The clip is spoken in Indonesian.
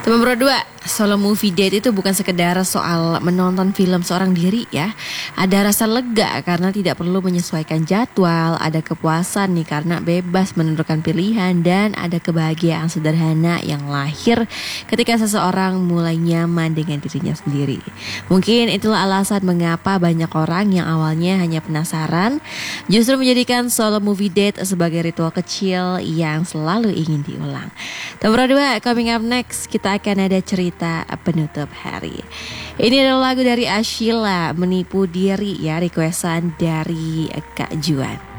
Nomor 2, solo movie date itu bukan sekedar soal menonton film seorang diri ya. Ada rasa lega karena tidak perlu menyesuaikan jadwal, ada kepuasan nih karena bebas menentukan pilihan, dan ada kebahagiaan sederhana yang lahir ketika seseorang mulai nyaman dengan dirinya sendiri. Mungkin itulah alasan mengapa banyak orang yang awalnya hanya penasaran justru menjadikan solo movie date sebagai ritual kecil yang selalu ingin diulang. Nomor 2, coming up next kita akan ada cerita penutup hari. Ini adalah lagu dari Ashila, Menipu Diri ya, requestan dari Kak Juan.